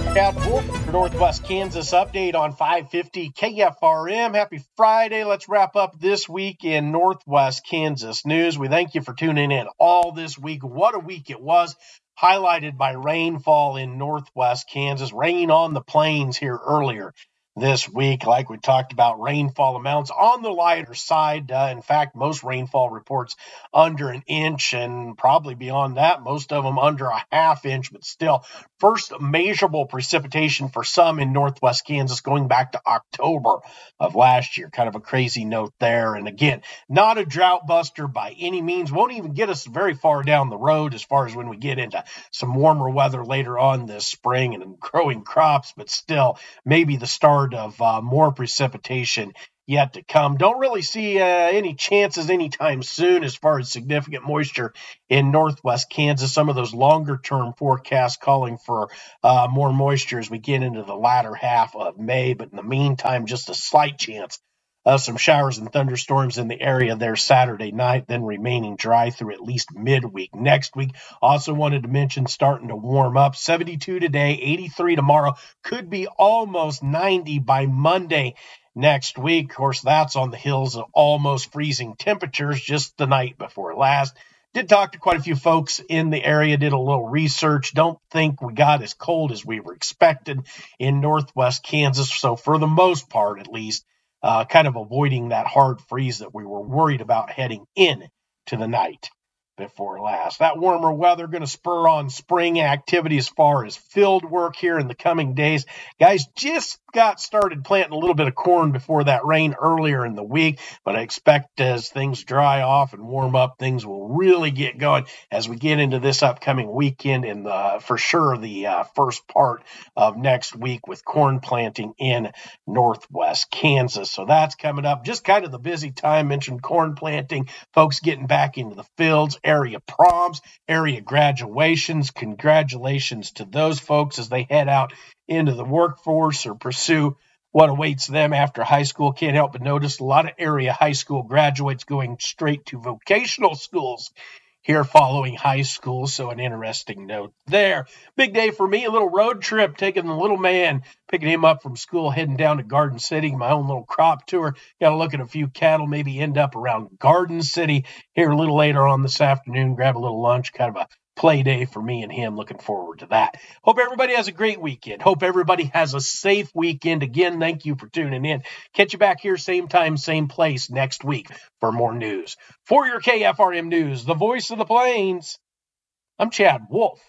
Chad Wolf, your Northwest Kansas update on 550 KFRM. Happy Friday. Let's wrap up this week in Northwest Kansas news. We thank you for tuning in all this week. What a week it was, highlighted by rainfall in Northwest Kansas. Rain on the plains here earlier this week. Like we talked about, rainfall amounts on the lighter side. In fact, most rainfall reports under an inch, and probably beyond that, most of them under a half inch, but still first measurable precipitation for some in Northwest Kansas going back to October of last year. Kind of a crazy note there. And again, not a drought buster by any means. Won't even get us very far down the road as far as when we get into some warmer weather later on this spring and growing crops, but still maybe the start of more precipitation yet to come. Don't really see any chances anytime soon as far as significant moisture in Northwest Kansas. Some of those longer-term forecasts calling for more moisture as we get into the latter half of May. But in the meantime, just a slight chance of some showers and thunderstorms in the area there Saturday night, then remaining dry through at least midweek next week. Also wanted to mention starting to warm up. 72 today, 83 tomorrow. Could be almost 90 by Monday next week. Of course, that's on the heels of almost freezing temperatures just the night before last. Did talk to quite a few folks in the area, did a little research. Don't think we got as cold as we were expected in Northwest Kansas. So for the most part, at least, kind of avoiding that hard freeze that we were worried about heading in to the night before last. That warmer weather going to spur on spring activity as far as field work here in the coming days. Guys just got started planting a little bit of corn before that rain earlier in the week, but I expect as things dry off and warm up, things will really get going as we get into this upcoming weekend and for sure the first part of next week with corn planting in Northwest Kansas. So that's coming up. Just kind of the busy time. Mentioned corn planting, folks getting back into the fields, area proms, area graduations. Congratulations to those folks as they head out into the workforce or pursue what awaits them after high school. Can't help but notice a lot of area high school graduates going straight to vocational schools here following high school. So an interesting note there. Big day for me, a little road trip, taking the little man, picking him up from school, heading down to Garden City, my own little crop tour. Got to look at a few cattle, maybe end up around Garden City here a little later on this afternoon, grab a little lunch, kind of a play day for me and him. Looking forward to that. Hope everybody has a great weekend. Hope everybody has a safe weekend. Again, thank you for tuning in. Catch you back here same time, same place next week for more news. For your KFRM News, the voice of the plains, I'm Chad Wolf.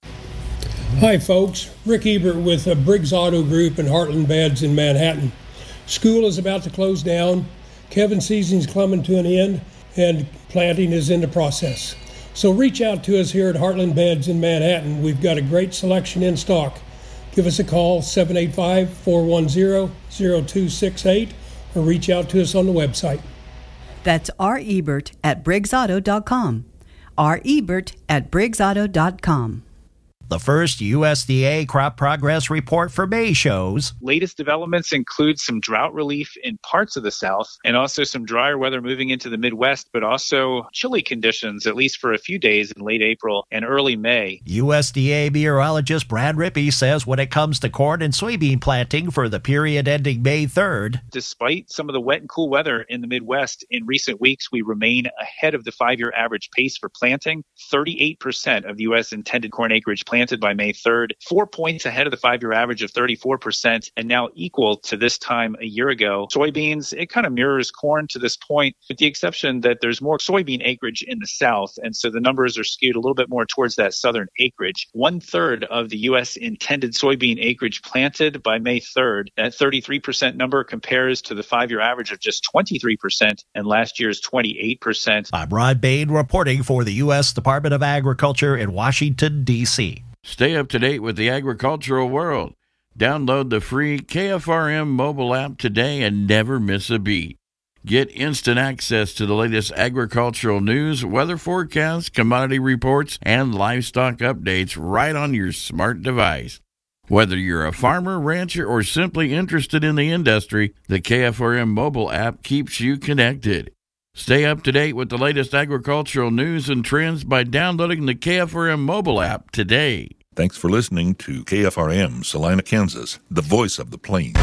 Hi folks, Rick Ebert with Briggs Auto Group in Heartland Beds in Manhattan. School is about to close down, Kevin season's coming to an end, and planting is in the process. So reach out to us here at Heartland Beds in Manhattan. We've got a great selection in stock. Give us a call, 785-410-0268, or reach out to us on the website. That's rebert at briggsauto.com. rebert at briggsauto.com. The first USDA crop progress report for May shows latest developments include some drought relief in parts of the South and also some drier weather moving into the Midwest, but also chilly conditions, at least for a few days in late April and early May. USDA meteorologist Brad Rippey says when it comes to corn and soybean planting for the period ending May 3rd, despite some of the wet and cool weather in the Midwest in recent weeks, we remain ahead of the 5-year average pace for planting. 38% of U.S. intended corn acreage planted by May 3rd, 4 points ahead of the 5-year average of 34%, and now equal to this time a year ago. Soybeans, it kind of mirrors corn to this point, with the exception that there's more soybean acreage in the South, and so the numbers are skewed a little bit more towards that southern acreage. 1/3 of the U.S. intended soybean acreage planted by May 3rd. That 33% number compares to the 5-year average of just 23% and last year's 28%. I'm Rod Bain reporting for the U.S. Department of Agriculture in Washington, D.C. Stay up to date with the agricultural world. Download the free KFRM mobile app today and never miss a beat. Get instant access to the latest agricultural news, weather forecasts, commodity reports, and livestock updates right on your smart device. Whether you're a farmer, rancher, or simply interested in the industry, the KFRM mobile app keeps you connected. Stay up to date with the latest agricultural news and trends by downloading the KFRM mobile app today. Thanks for listening to KFRM, Salina, Kansas, the voice of the Plains.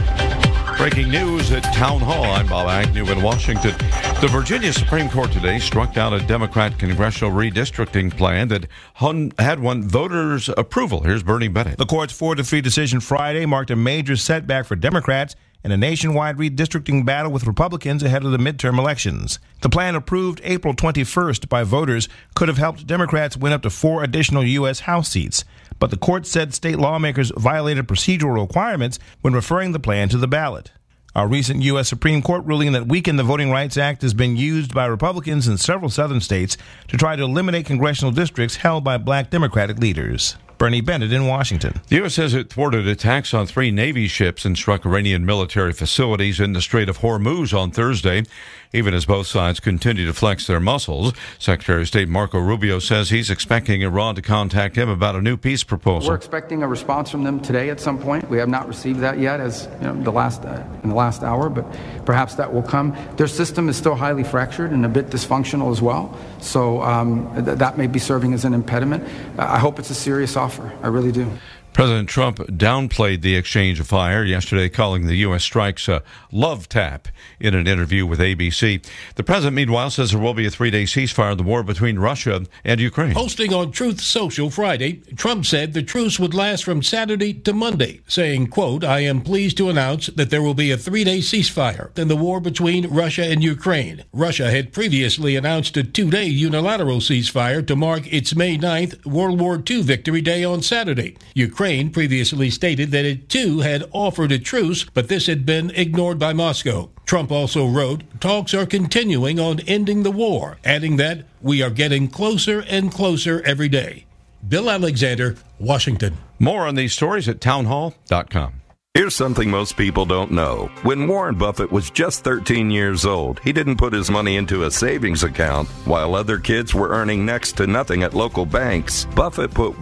Breaking news at Town Hall. I'm Bob Agnew in Washington. The Virginia Supreme Court today struck down a Democrat congressional redistricting plan that had won voters' approval. Here's Bernie Bennett. The court's 4-3 decision Friday marked a major setback for Democrats in a nationwide redistricting battle with Republicans ahead of the midterm elections. The plan, approved April 21st by voters, could have helped Democrats win up to 4 additional U.S. House seats. But the court said state lawmakers violated procedural requirements when referring the plan to the ballot. A recent U.S. Supreme Court ruling that weakened the Voting Rights Act has been used by Republicans in several southern states to try to eliminate congressional districts held by black Democratic leaders. Bernie Bennett in Washington. The U.S. says it thwarted attacks on 3 Navy ships and struck Iranian military facilities in the Strait of Hormuz on Thursday, even as both sides continue to flex their muscles. Secretary of State Marco Rubio says he's expecting Iran to contact him about a new peace proposal. We're expecting a response from them today at some point. We have not received that yet, as you know, in the last hour, but perhaps that will come. Their system is still highly fractured and a bit dysfunctional as well, so that may be serving as an impediment. I hope it's a serious offer. I really do. President Trump downplayed the exchange of fire yesterday, calling the U.S. strikes a love tap in an interview with ABC. The president, meanwhile, says there will be a 3-day ceasefire in the war between Russia and Ukraine. Posting on Truth Social Friday, Trump said the truce would last from Saturday to Monday, saying, quote, "I am pleased to announce that there will be a 3-day ceasefire in the war between Russia and Ukraine." Russia had previously announced a 2-day unilateral ceasefire to mark its May 9th World War II Victory Day on Saturday. Ukraine previously stated that it too had offered a truce, but this had been ignored by Moscow. Trump also wrote, "Talks are continuing on ending the war," adding that "we are getting closer and closer every day." Bill Alexander, Washington. More on these stories at townhall.com. Here's something most people don't know. When Warren Buffett was just 13 years old, he didn't put his money into a savings account. While other kids were earning next to nothing at local banks, Buffett put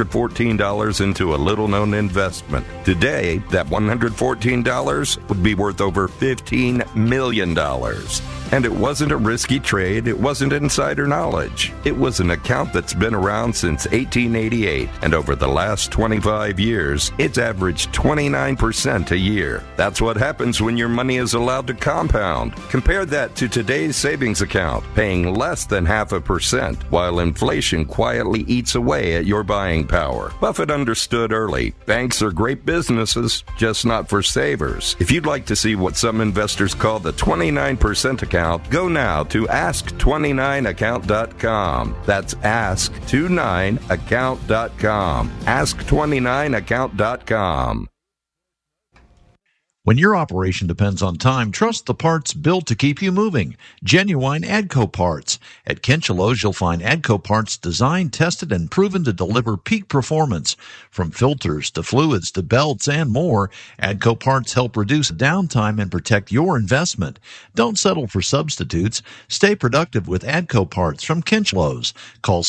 $114 into a little-known investment. Today, that $114 would be worth over $15 million. And it wasn't a risky trade. It wasn't insider knowledge. It was an account that's been around since 1888. And over the last 25 years, it's averaged 29% a year. That's what happens when your money is allowed to compound. Compare that to today's savings account, paying less than 0.5%, while inflation quietly eats away at your buying power. Buffett understood early. Banks are great businesses, just not for savers. If you'd like to see what some investors call the 29% account, go now to ask29account.com. That's ask29account.com. Ask29account.com. When your operation depends on time, trust the parts built to keep you moving. Genuine AGCO parts. At Kinchelo's, you'll find AGCO parts designed, tested, and proven to deliver peak performance. From filters to fluids to belts and more, AGCO parts help reduce downtime and protect your investment. Don't settle for substitutes. Stay productive with AGCO parts from Kinchelo's. Call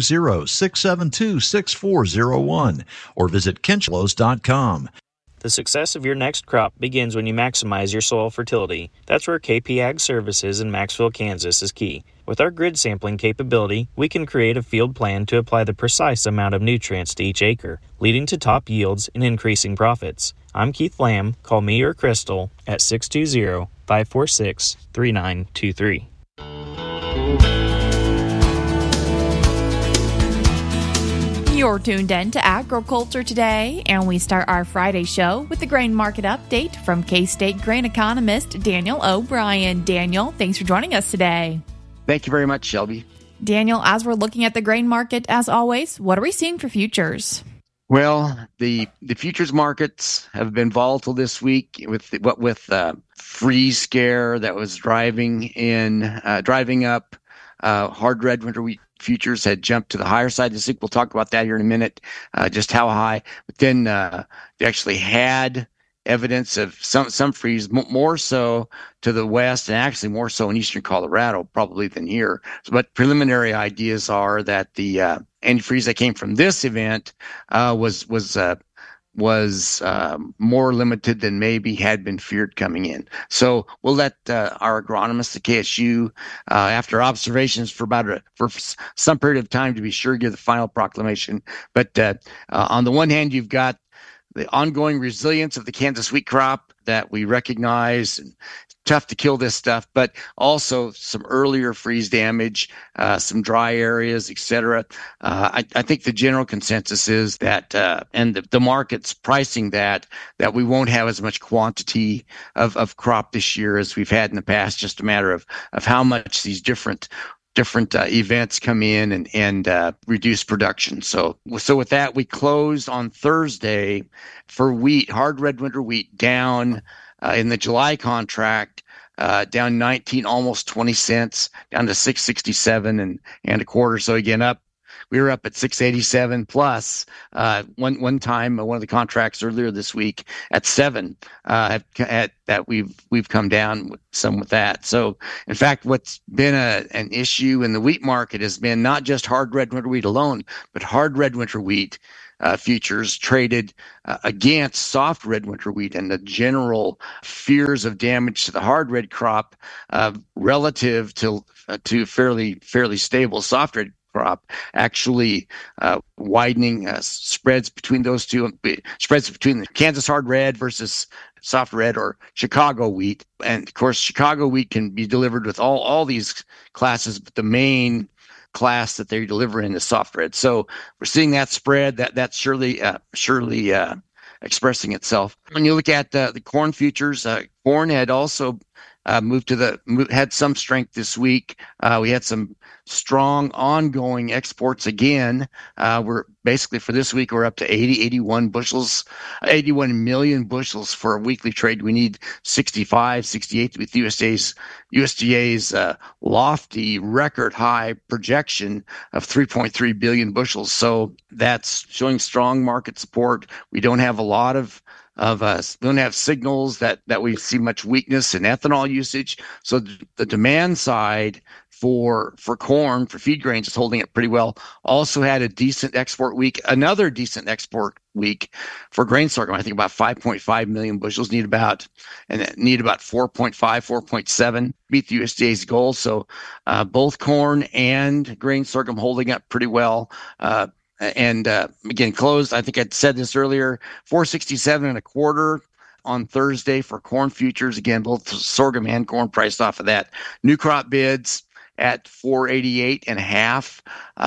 620-672-6401 or visit kinchelos.com. The success of your next crop begins when you maximize your soil fertility. That's where KP Ag Services in Maxville, Kansas is key. With our grid sampling capability, we can create a field plan to apply the precise amount of nutrients to each acre, leading to top yields and increasing profits. I'm Keith Lamb. Call me or Crystal at 620-546-3923. You're tuned in to Agriculture Today, and we start our Friday show with the grain market update from K-State grain economist Daniel O'Brien. Daniel, thanks for joining us today. Thank you very much, Shelby. Daniel, as we're looking at the grain market, as always, what are we seeing for futures? Well, the futures markets have been volatile this week with freeze scare that was driving up hard red winter wheat futures had jumped to the higher side this week. We'll talk about that here in a minute, just how high. But then they actually had evidence of some freeze, more so to the west and actually more so in eastern Colorado probably than here. But preliminary ideas are that the antifreeze that came from this event was was more limited than maybe had been feared coming in. So we'll let our agronomists at KSU, after observations for some period of time, to be sure, give the final proclamation. But on the one hand, you've got the ongoing resilience of the Kansas wheat crop that we recognize, and tough to kill this stuff, but also some earlier freeze damage, some dry areas, etc. I think the general consensus is that, and the market's pricing that we won't have as much quantity of crop this year as we've had in the past. Just a matter of how much these different events come in and reduce production. So with that, we closed on Thursday for wheat, hard red winter wheat, down in the July contract, down 19, almost 20 cents, down to 6.67 and a quarter. So again, we were up at 6.87 plus one time, one of the contracts earlier this week at 7 that we've come down some with that. So in fact, what's been an issue in the wheat market has been not just hard red winter wheat alone, but hard red winter wheat futures traded against soft red winter wheat, and the general fears of damage to the hard red crop relative to fairly stable soft red crop, actually widening spreads between those two, spreads between the Kansas hard red versus soft red or Chicago wheat. And of course, Chicago wheat can be delivered with all these classes, but the main class that they deliver in is soft red. So we're seeing that spread that's surely expressing itself. When you look at the corn futures, corn had also had some strength this week. We had some strong ongoing exports again. We're basically, for this week, we're up to 81 million bushels for a weekly trade. We need 65, 68 to be USDA's lofty record high projection of 3.3 billion bushels. So that's showing strong market support. We don't have a lot of we don't have signals that we see much weakness in ethanol usage. So the demand side for corn, for feed grains, is holding it pretty well. Also had a decent export week, another decent export week for grain sorghum. I think about 5.5 million bushels, need about 4.5, 4.7 meet the USDA's goal. So both corn and grain sorghum holding up pretty well. And again, closed, I think I'd said this earlier, 467 and a quarter on Thursday for corn futures. Again, both sorghum and corn priced off of that. New crop bids at 488 and a half.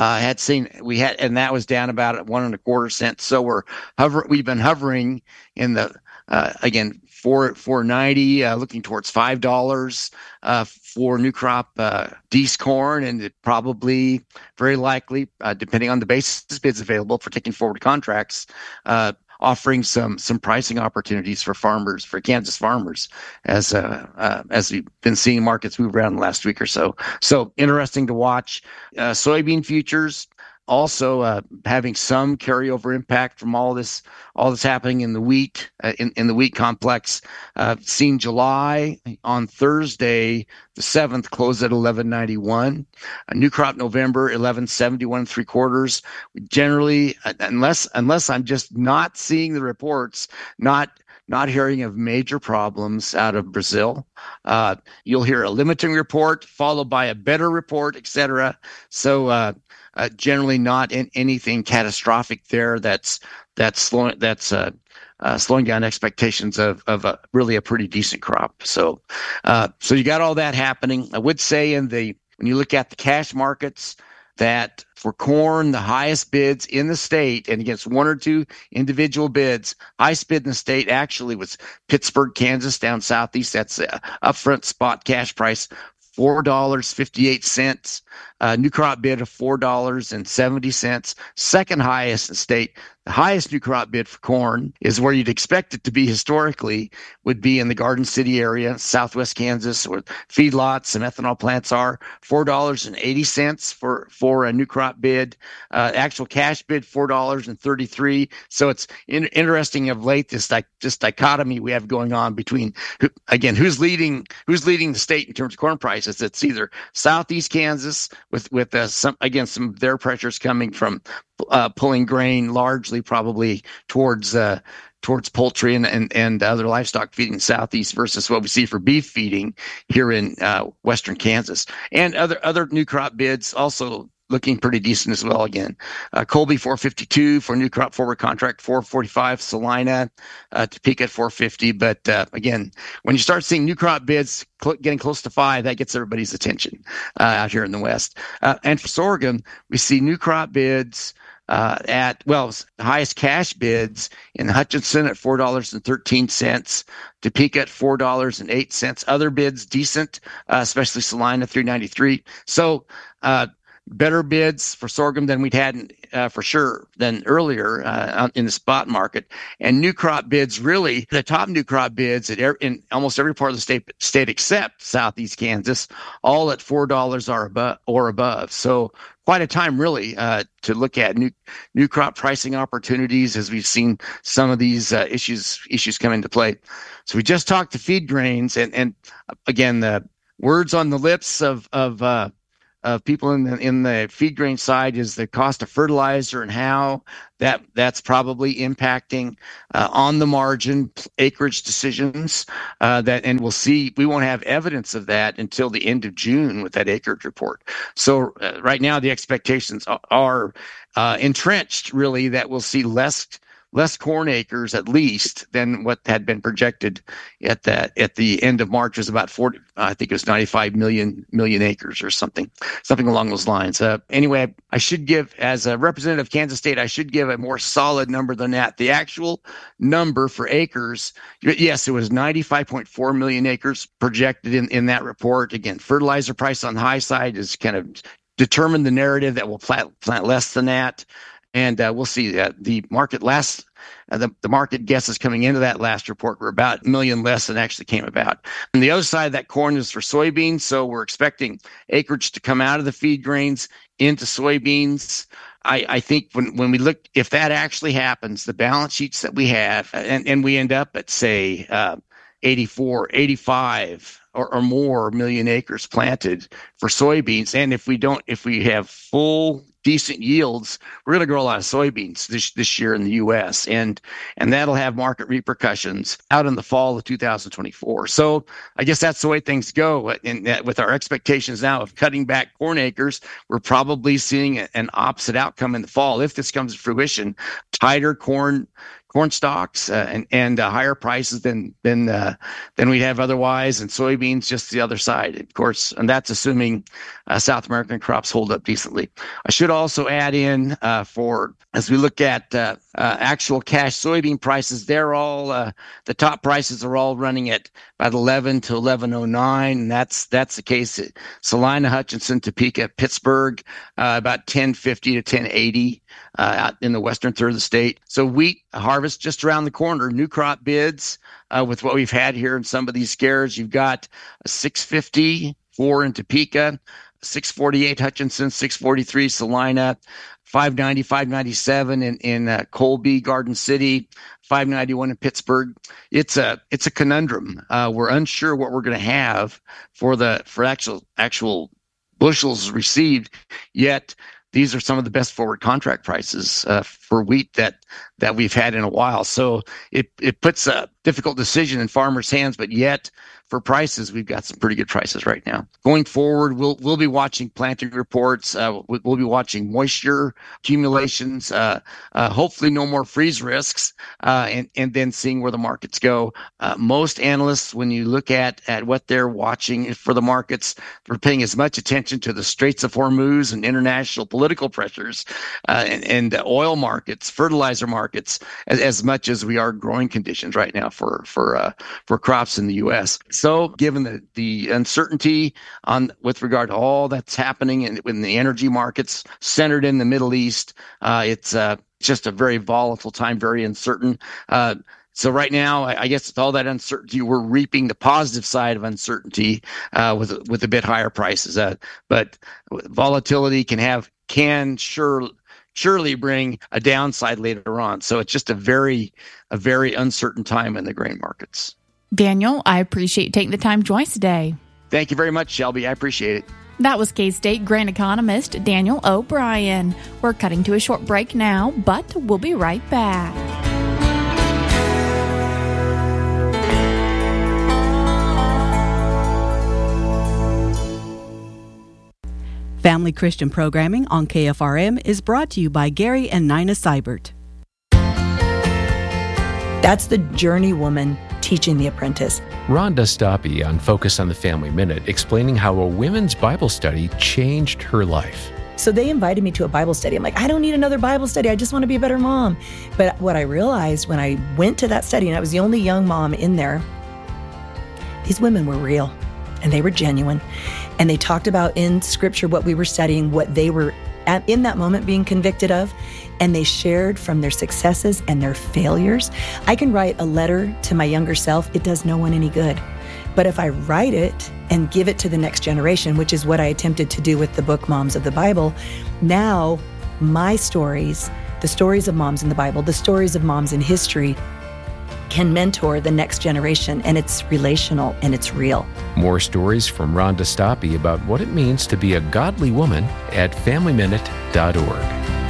And that was down about 1.25 cents. So we've been hovering in the again, 490, looking towards $5 for new crop Dees corn, and it probably, very likely, depending on the basis bids available for taking forward contracts, offering some pricing opportunities for farmers, for Kansas farmers, as we've been seeing markets move around the last week or so. So interesting to watch. Soybean futures also having some carryover impact from all this happening in the wheat in the wheat complex. Seen July on Thursday the 7th closed at 11.91. New crop November 11.71 3/4. Generally, unless I'm just not seeing the reports, not hearing of major problems out of Brazil. You'll hear a limiting report followed by a better report, etc. So generally not in anything catastrophic there that's slowing down expectations of really a pretty decent crop. So you got all that happening. I would say when you look at the cash markets, that for corn, the highest bids in the state, and against one or two individual bids, highest bid in the state actually was Pittsburgh, Kansas, down southeast. That's upfront spot cash price, $4.58. New crop bid of $4.70. Second highest in the state. The highest new crop bid for corn is where you'd expect it to be historically, would be in the Garden City area, southwest Kansas, where feedlots and ethanol plants are. $4.80 for a new crop bid. Actual cash bid, $4.33. So it's interesting of late, this dichotomy we have going on between, who's leading the state in terms of corn prices. It's either southeast Kansas with some of their pressures coming from pulling grain largely probably towards poultry and other livestock feeding in the Southeast versus what we see for beef feeding here in Western Kansas. And other new crop bids also looking pretty decent as well again. Colby 452 for new crop forward contract, 445 Salina, Topeka at 450. But again, when you start seeing new crop bids getting close to 5, that gets everybody's attention out here in the West. And for sorghum, we see new crop bids highest cash bids in Hutchinson at $4.13, Topeka at $4.08. Other bids decent, especially Salina $3.93. So better bids for sorghum than we'd had for sure than earlier in the spot market. And new crop bids, really the top new crop bids in almost every part of the state except Southeast Kansas, all at $4 or above. So quite a time really to look at new crop pricing opportunities as we've seen some of these issues come into play. So we just talked to feed grains, and again, the words on the lips of people in the feed grain side is the cost of fertilizer and how that's probably impacting on the margin acreage decisions and we'll see. We won't have evidence of that until the end of June with that acreage report. So right now the expectations are entrenched really that we'll see less corn acres at least than what had been projected at the end of March. Was about 40. I think it was 95 million acres or something along those lines. Anyway, I should give, as a representative of Kansas State, I should give a more solid number than that. The actual number for acres, yes, it was 95.4 million acres projected in that report. Again, fertilizer price on the high side is kind of determined the narrative that will plant less than that. And we'll see that the market the market guesses coming into that last report were about 1 million less than actually came about. And the other side of that coin is for soybeans. So we're expecting acreage to come out of the feed grains into soybeans. I think when we look, if that actually happens, the balance sheets that we have, and we end up at say 84, 85 or more million acres planted for soybeans, and if we have full decent yields, we're going to grow a lot of soybeans this year in the U.S. and that'll have market repercussions out in the fall of 2024. So I guess that's the way things go. And with our expectations now of cutting back corn acres, we're probably seeing an opposite outcome in the fall if this comes to fruition. Tighter corn stocks and higher prices than we'd have otherwise, and soybeans just the other side, of course, and that's assuming South American crops hold up decently. I should also add in as we look at actual cash soybean prices, they're all the top prices are all running at about 11 to 11.09, and that's the case at Salina, Hutchinson, Topeka, Pittsburgh, about 10.50 to 10.80 out in the western third of the state. So wheat harvest just around the corner. New crop bids with what we've had here in some of these scares. You've got 654 in Topeka, 648 Hutchinson, 643 Salina, 590, 597 in Colby, Garden City, 591 in Pittsburgh. It's a conundrum. We're unsure what we're going to have for actual bushels received, yet these are some of the best forward contract prices for wheat that we've had in a while. So it puts a difficult decision in farmers' hands, but yet for prices, we've got some pretty good prices right now. Going forward, we'll be watching planting reports. We'll be watching moisture accumulations. Hopefully, no more freeze risks, and then seeing where the markets go. Most analysts, when you look at what they're watching for the markets, they're paying as much attention to the Straits of Hormuz and international political pressures and oil markets, fertilizer markets, as much as we are growing conditions right now for crops in the U.S. So, given the uncertainty with regard to all that's happening in the energy markets centered in the Middle East, it's just a very volatile time, very uncertain. So right now, I guess with all that uncertainty, we're reaping the positive side of uncertainty with a bit higher prices. But volatility can surely bring a downside later on. So it's just a very uncertain time in the grain markets. Daniel, I appreciate you taking the time to join us today. Thank you very much, Shelby. I appreciate it. That was K-State Grand economist Daniel O'Brien. We're cutting to a short break now, but we'll be right back. Family Christian programming on KFRM is brought to you by Gary and Nina Seibert. That's the journey woman teaching the apprentice. Rhonda Stoppe on Focus on the Family Minute explaining how a women's Bible study changed her life. So they invited me to a Bible study. I'm like, I don't need another Bible study. I just want to be a better mom. But what I realized when I went to that study, and I was the only young mom in there, these women were real and they were genuine. And they talked about in Scripture what we were studying, what they were in that moment being convicted of, and they shared from their successes and their failures. I can write a letter to my younger self. It does no one any good. But if I write it and give it to the next generation, which is what I attempted to do with the book Moms of the Bible, now my stories, the stories of moms in the Bible, the stories of moms in history, can mentor the next generation, and it's relational and it's real. More stories from Rhonda Stoppe about what it means to be a godly woman at FamilyMinute.org.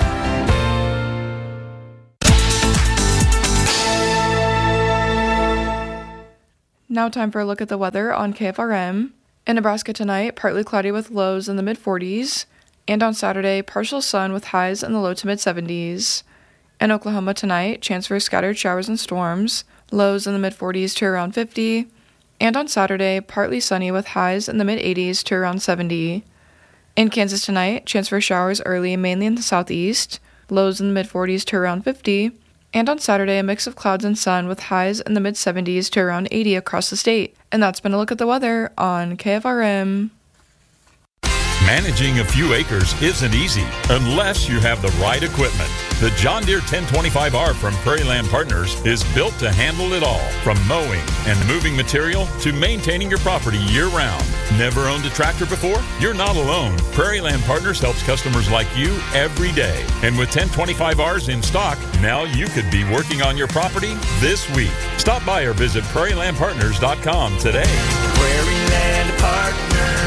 Now time for a look at the weather on KFRM. In Nebraska tonight, partly cloudy with lows in the mid-40s, and on Saturday, partial sun with highs in the low to mid-70s. In Oklahoma tonight, chance for scattered showers and storms, lows in the mid-40s to around 50. And on Saturday, partly sunny with highs in the mid-80s to around 70. In Kansas tonight, chance for showers early, mainly in the southeast, lows in the mid-40s to around 50. And on Saturday, a mix of clouds and sun with highs in the mid-70s to around 80 across the state. And that's been a look at the weather on KFRM. Managing a few acres isn't easy unless you have the right equipment. The John Deere 1025R from Prairie Land Partners is built to handle it all, from mowing and moving material to maintaining your property year-round. Never owned a tractor before? You're not alone. Prairie Land Partners helps customers like you every day. And with 1025Rs in stock, now you could be working on your property this week. Stop by or visit prairielandpartners.com today. Prairie Land Partners.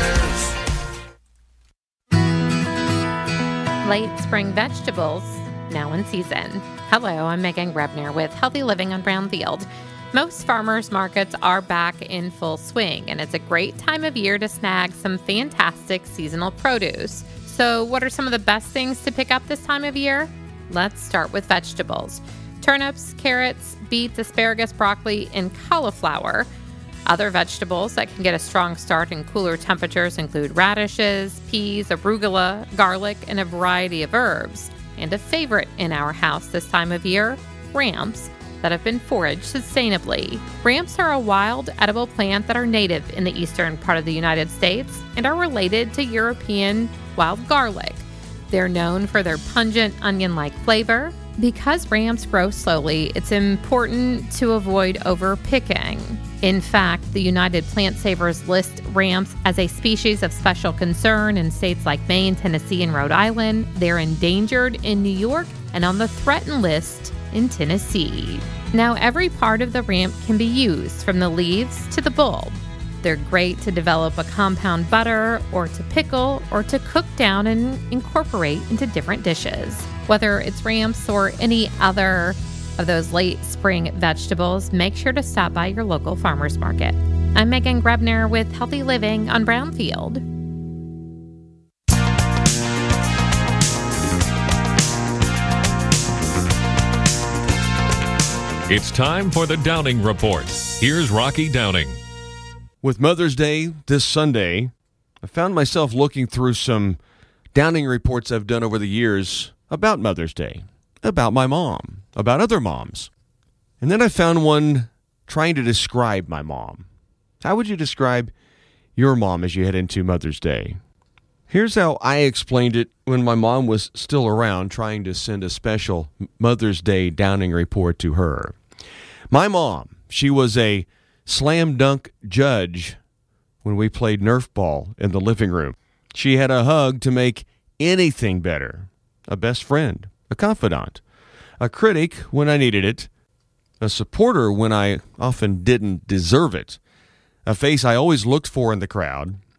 Late spring vegetables, now in season. Hello, I'm Megan Grebner with Healthy Living on Brownfield. Most farmers markets are back in full swing, and it's a great time of year to snag some fantastic seasonal produce. So what are some of the best things to pick up this time of year? Let's start with vegetables. Turnips, carrots, beets, asparagus, broccoli, and cauliflower. Other vegetables that can get a strong start in cooler temperatures include radishes, peas, arugula, garlic, and a variety of herbs. And a favorite in our house this time of year, ramps that have been foraged sustainably. Ramps are a wild, edible plant that are native in the eastern part of the United States and are related to European wild garlic. They're known for their pungent onion-like flavor. Because ramps grow slowly, it's important to avoid overpicking. In fact, the United Plant Savers list ramps as a species of special concern in states like Maine, Tennessee, and Rhode Island. They're endangered in New York and on the threatened list in Tennessee. Now, every part of the ramp can be used, from the leaves to the bulb. They're great to develop a compound butter, or to pickle, or to cook down and incorporate into different dishes. Whether it's ramps or any other of those late spring vegetables, make sure to stop by your local farmer's market. I'm Megan Grebner with Healthy Living on Brownfield. It's time for the Downing Report. Here's Rocky Downing. With Mother's Day this Sunday, I found myself looking through some Downing reports I've done over the years about Mother's Day, about my mom, about other moms. And then I found one trying to describe my mom. How would you describe your mom as you head into Mother's Day? Here's how I explained it when my mom was still around, trying to send a special Mother's Day Downing report to her. My mom, she was a slam dunk judge when we played Nerf ball in the living room. She had a hug to make anything better. A best friend, a confidant, a critic when I needed it, a supporter when I often didn't deserve it, a face I always looked for in the crowd,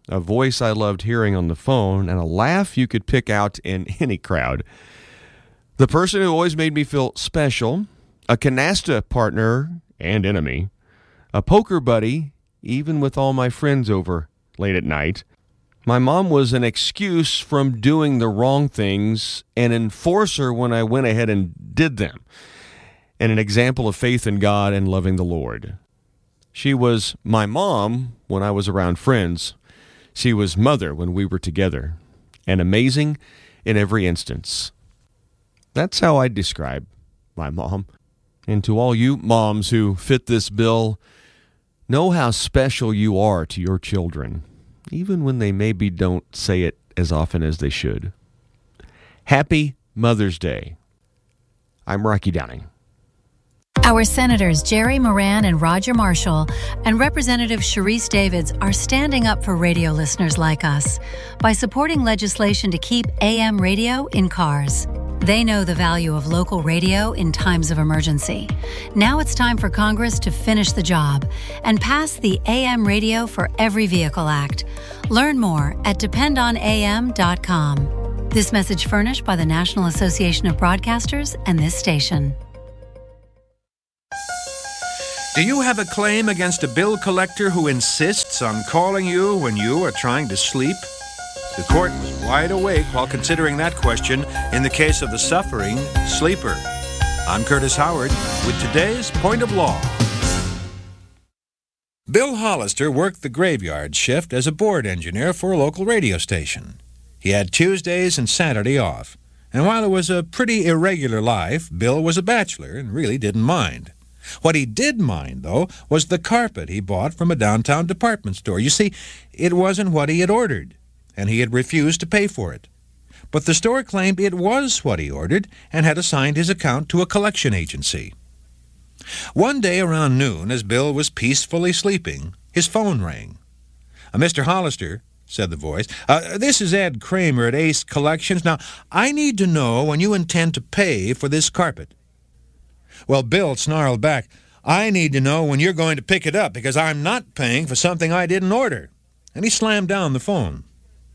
a voice I loved hearing on the phone, and a laugh you could pick out in any crowd. The person who always made me feel special, a canasta partner and enemy, a poker buddy, even with all my friends over late at night. My mom was an excuse from doing the wrong things, an enforcer when I went ahead and did them, and an example of faith in God and loving the Lord. She was my mom when I was around friends. She was mother when we were together, and amazing in every instance. That's how I'd describe my mom. And to all you moms who fit this bill, know how special you are to your children, even when they maybe don't say it as often as they should. Happy Mother's Day. I'm Rocky Downing. Our Senators Jerry Moran and Roger Marshall and Representative Sharice Davids are standing up for radio listeners like us by supporting legislation to keep AM radio in cars. They know the value of local radio in times of emergency. Now it's time for Congress to finish the job and pass the AM Radio for Every Vehicle Act. Learn more at dependonam.com. This message furnished by the National Association of Broadcasters and this station. Do you have a claim against a bill collector who insists on calling you when you are trying to sleep? The court was wide awake while considering that question in the case of the suffering sleeper. I'm Curtis Howard with today's Point of Law. Bill Hollister worked the graveyard shift as a board engineer for a local radio station. He had Tuesdays and Saturday off, and while it was a pretty irregular life, Bill was a bachelor and really didn't mind. What he did mind, though, was the carpet he bought from a downtown department store. You see, it wasn't what he had ordered, and he had refused to pay for it. But the store claimed it was what he ordered and had assigned his account to a collection agency. One day around noon, as Bill was peacefully sleeping, his phone rang. "Mr. Hollister," said the voice, "this is Ed Kramer at Ace Collections. Now, I need to know when you intend to pay for this carpet." Well, Bill snarled back, "I need to know when you're going to pick it up because I'm not paying for something I didn't order." And he slammed down the phone.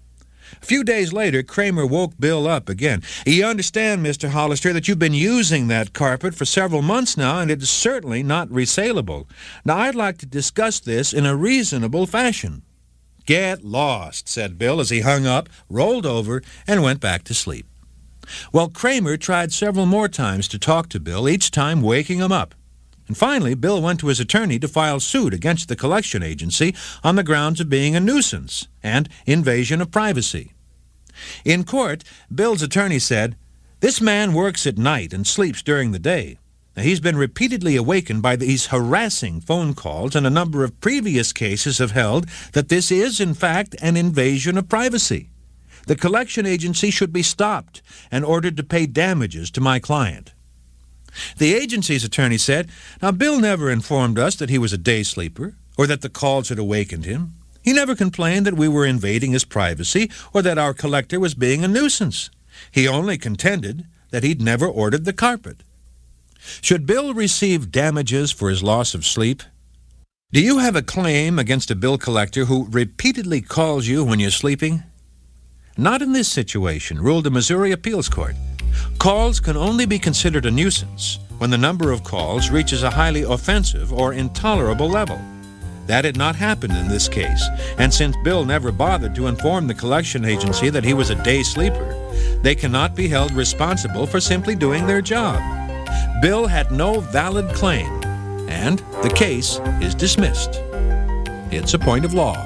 A few days later, Kramer woke Bill up again. "You understand, Mr. Hollister, that you've been using that carpet for several months now, and it is certainly not resaleable. Now, I'd like to discuss this in a reasonable fashion." "Get lost," said Bill as he hung up, rolled over, and went back to sleep. Well, Kramer tried several more times to talk to Bill, each time waking him up. And finally, Bill went to his attorney to file suit against the collection agency on the grounds of being a nuisance and invasion of privacy. In court, Bill's attorney said, "This man works at night and sleeps during the day. Now, he's been repeatedly awakened by these harassing phone calls, and a number of previous cases have held that this is, in fact, an invasion of privacy. The collection agency should be stopped and ordered to pay damages to my client." The agency's attorney said, "Now, Bill never informed us that he was a day sleeper or that the calls had awakened him. He never complained that we were invading his privacy or that our collector was being a nuisance. He only contended that he'd never ordered the carpet." Should Bill receive damages for his loss of sleep? Do you have a claim against a bill collector who repeatedly calls you when you're sleeping? Not in this situation, ruled the Missouri Appeals Court. Calls can only be considered a nuisance when the number of calls reaches a highly offensive or intolerable level. That had not happened in this case, and since Bill never bothered to inform the collection agency that he was a day sleeper, they cannot be held responsible for simply doing their job. Bill had no valid claim, and the case is dismissed. It's a point of law.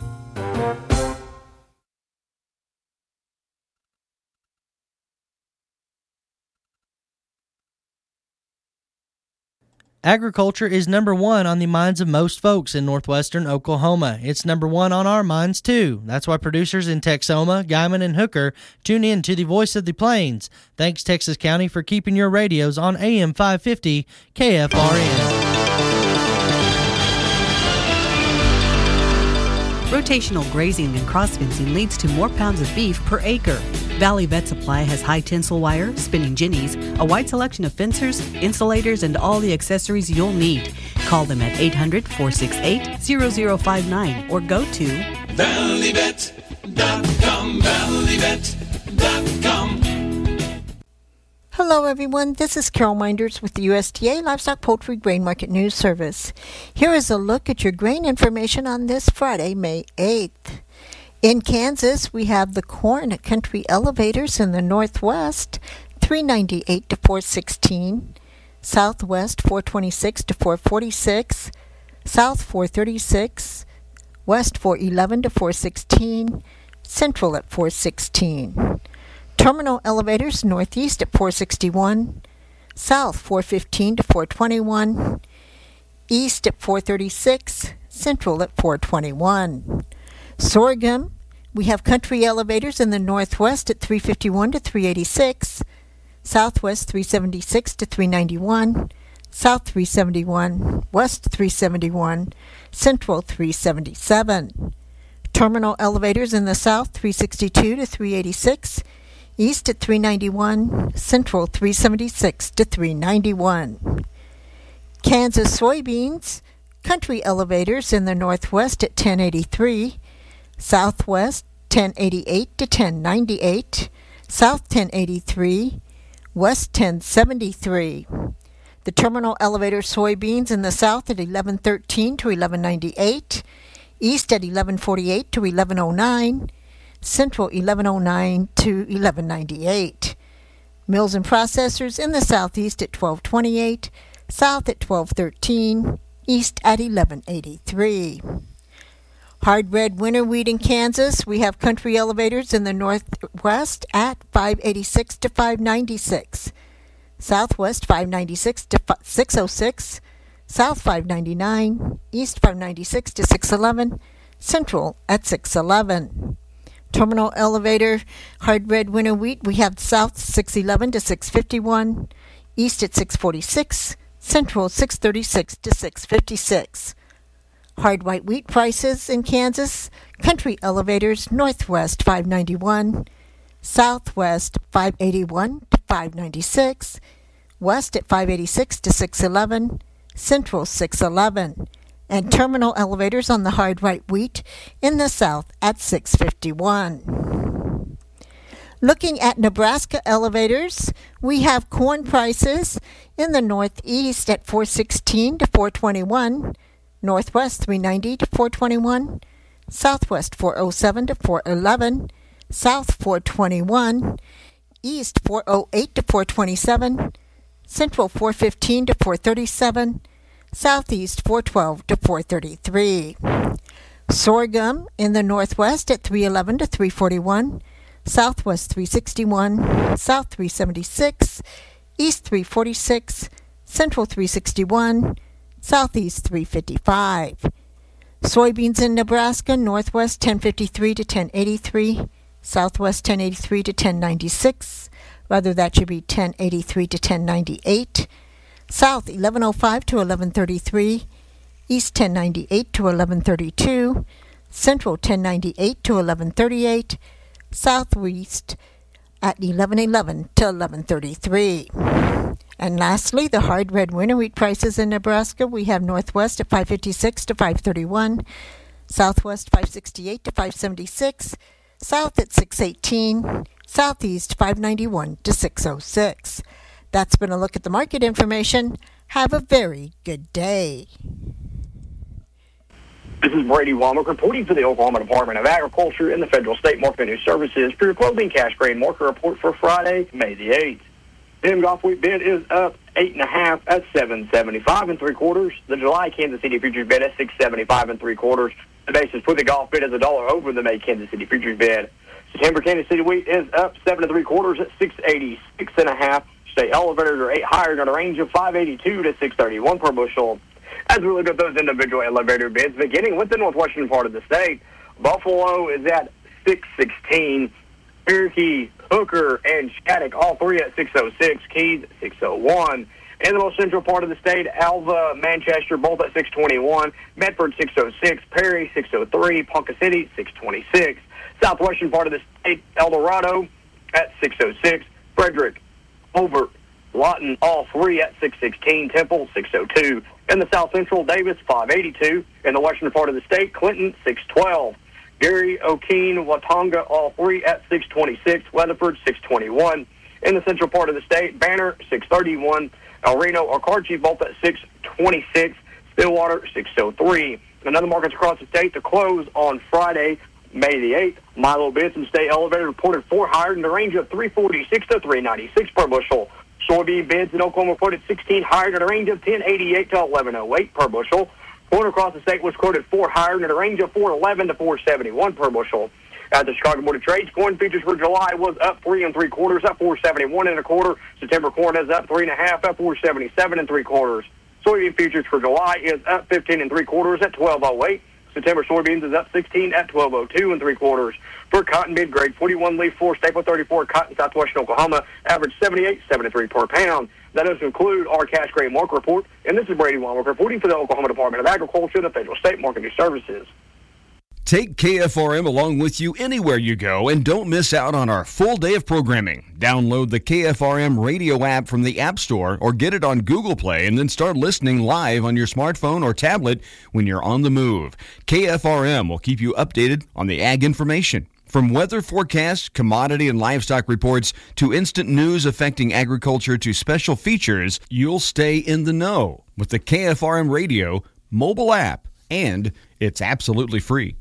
Agriculture is number one on the minds of most folks in northwestern Oklahoma. It's number one on our minds, too. That's why producers in Texoma, Guymon, and Hooker tune in to the Voice of the Plains. Thanks, Texas County, for keeping your radios on AM 550 KFRN. Rotational grazing and cross-fencing leads to more pounds of beef per acre. Valley Vet Supply has high tensile wire, spinning jennies, a wide selection of fencers, insulators, and all the accessories you'll need. Call them at 800-468-0059 or go to ValleyBet.com, ValleyBet.com. Hello, everyone. This is Carol Minders with the USDA Livestock Poultry Grain Market News Service. Here is a look at your grain information on this Friday, May 8th. In Kansas, we have the corn at Country Elevators in the Northwest, $3.98 to $4.16. Southwest, $4.26 to $4.46. South, $4.36. West, $4.11 to $4.16. Central at $4.16. Terminal elevators Northeast at $4.61. South, $4.15 to $4.21. East at $4.36. Central at $4.21. Sorghum, we have Country Elevators in the Northwest at $3.51 to $3.86. Southwest, $3.76 to $3.91. South, $3.71. West, $3.71. Central, $3.77. Terminal elevators in the South, $3.62 to $3.86. East at $3.91. Central, $3.76 to $3.91. Kansas soybeans, Country Elevators in the Northwest at $10.83. Southwest, $10.88 to $10.98. South, $10.83. West, $10.73. The terminal elevator soybeans in the South at $11.13 to $11.98. East at $11.48 to $11.09. Central, $11.09 to $11.98. Mills and processors in the Southeast at $12.28. South at $12.13. East at $11.83. Hard red winter wheat in Kansas, we have Country Elevators in the Northwest at $5.86 to $5.96. Southwest, $5.96 to $6.06. South, $5.99. East, $5.96 to $6.11. Central at $6.11. Terminal elevator, hard red winter wheat, we have South, $6.11 to $6.51. East at $6.46. Central, $6.36 to $6.56. Hard white wheat prices in Kansas, Country Elevators, Northwest, $5.91. Southwest, $5.81 to $5.96. West at $5.86 to $6.11. Central, $6.11. And terminal elevators on the hard white wheat in the South at $6.51. Looking at Nebraska elevators, we have corn prices in the Northeast at $4.16 to $4.21. Northwest, $3.90 to $4.21. Southwest, $4.07 to $4.11. South, $4.21. East, $4.08 to $4.27. Central, $4.15 to $4.37. Southeast, $4.12 to $4.33. Sorghum in the Northwest at $3.11 to $3.41. Southwest, $3.61. South, $3.76. East, $3.46. Central, $3.61. Southeast, $3.55. Soybeans in Nebraska, Northwest, $10.53 to $10.83. Southwest, $10.83 to $10.96. Rather, that should be $10.83 to $10.98. South, $11.05 to $11.33. East, $10.98 to $11.32. Central, $10.98 to $11.38. Southeast at $11.11 to $11.33. And lastly, the hard red winter wheat prices in Nebraska. We have Northwest at $5.56 to $5.31. Southwest, $5.68 to $5.76. South at $6.18. Southeast, $5.91 to $6.06. That's been a look at the market information. Have a very good day. This is Brady Womack reporting for the Oklahoma Department of Agriculture and the Federal State Market News Services for your clothing cash grain market report for Friday, May the 8th. The Gulf wheat bid is up 8.5 at $7.75 3/4. The July Kansas City futures bid at $6.75 3/4. The basis for the Gulf bid is $1 over the May Kansas City futures bid. September Kansas City wheat is up 7 3/4 at $6.86.5. State elevators are 8 higher in a range of $5.82 to $6.31 per bushel. As we look at those individual elevator bids, beginning with the northwestern part of the state, Buffalo is at $6.16. Cherokee, Hooker, and Shattuck, all three at $6.06. Keys, $6.01. In the most central part of the state, Alva, Manchester, both at $6.21. Medford, $6.06. Perry, $6.03. Ponca City, $6.26. Southwestern part of the state, El Dorado at $6.06. Frederick, Hobart, Lawton, all three at $6.16. Temple, $6.02. In the south central, Davis, $5.82. In the western part of the state, Clinton, $6.12. Gary, O'Keene, Watonga, all three at 626. Weatherford, 621. In the central part of the state, Banner, 631. El Reno, Arcarchi, both at 626. Stillwater, 603. In other markets across the state, to close on Friday, May the 8th, Milo bids and state elevated reported 4 higher in the range of 346 to 396 per bushel. Soybean bids in Oklahoma quoted 16 higher in the range of 1088 to 1108 per bushel. Corn across the state was quoted 4 higher in the range of 411 to 471 per bushel. At the Chicago Board of Trade, corn futures for July was up 3 3/4, up 471 1/4. September corn is up 3 1/2, up 477 3/4. Soybean futures for July is up 15 3/4 at 1208. September soybeans is up 16 at 1202 3/4. For cotton mid-grade 41 leaf 4 staple 34 cotton southwestern Oklahoma average 78.73 per pound. That does conclude our cash grade market report. And this is Brady Weinberg reporting for the Oklahoma Department of Agriculture and the Federal State Marketing Services. Take KFRM along with you anywhere you go and don't miss out on our full day of programming. Download the KFRM radio app from the App Store or get it on Google Play and then start listening live on your smartphone or tablet when you're on the move. KFRM will keep you updated on the ag information. From weather forecasts, commodity and livestock reports, to instant news affecting agriculture to special features, you'll stay in the know with the KFRM radio mobile app, and it's absolutely free.